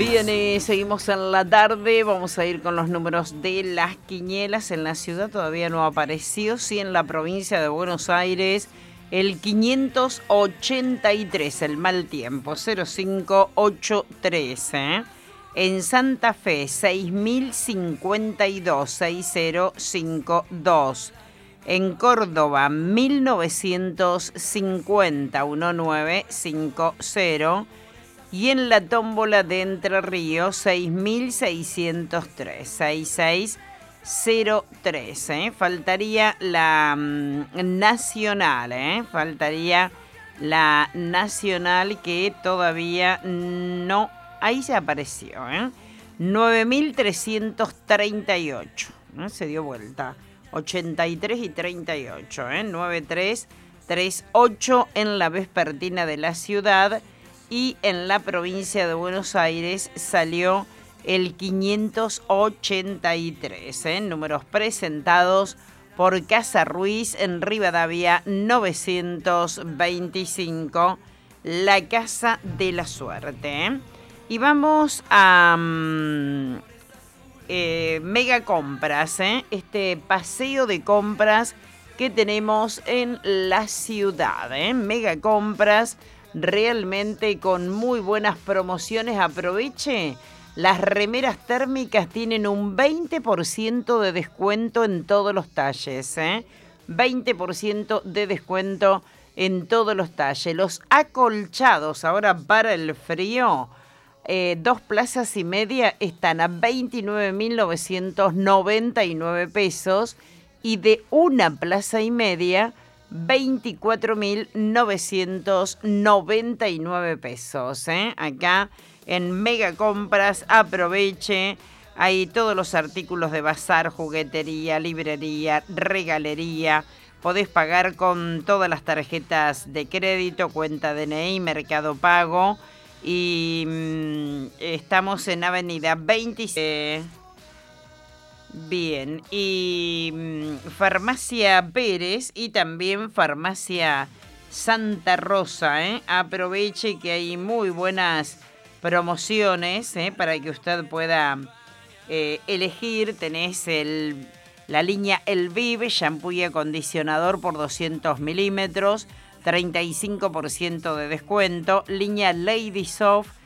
Bien, seguimos en la tarde, vamos a ir con los números de las quinielas. En la ciudad todavía no ha aparecido, sí en la provincia de Buenos Aires, el 583, el mal tiempo, 0583, En Santa Fe, 6052, 6052. En Córdoba, 1950, 1950. Y en la tómbola de Entre Ríos, 6603, 6603. Faltaría la nacional, faltaría la nacional que todavía no. Ahí se apareció, 9338, se dio vuelta. 83 y 38, 9338 en la vespertina de la ciudad. Y en la provincia de Buenos Aires salió el 583, números presentados por Casa Ruiz en Rivadavia 925, la Casa de la Suerte. Y vamos a Mega Compras, este paseo de compras que tenemos en la ciudad, Mega Compras. Realmente con muy buenas promociones. Aproveche, las remeras térmicas tienen un 20% de descuento en todos los talles, 20% de descuento en todos los talles. Los acolchados ahora para el frío, 2 plazas y media están a 29.999 pesos y de 1 plaza y media 24.999 pesos, Acá en Mega Compras, aproveche. Hay todos los artículos de bazar, juguetería, librería, regalería. Podés pagar con todas las tarjetas de crédito, cuenta DNI, Mercado Pago. Y estamos en Avenida 26. Bien, y Farmacia Pérez y también Farmacia Santa Rosa, Aproveche que hay muy buenas promociones, para que usted pueda elegir. Tenés la línea El Vive, shampoo y acondicionador por 200 milímetros, 35% de descuento. Línea Lady Soft,